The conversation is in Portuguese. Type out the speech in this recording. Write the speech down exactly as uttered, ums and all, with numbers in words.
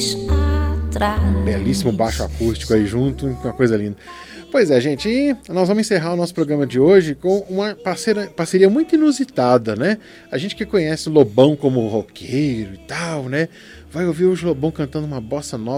Belíssimo baixo acústico aí junto, uma coisa linda. Pois é, gente, e nós vamos encerrar o nosso programa de hoje com uma parceira, parceria muito inusitada, né? A gente que conhece o Lobão como roqueiro e tal, né? Vai ouvir o Lobão cantando uma bossa nova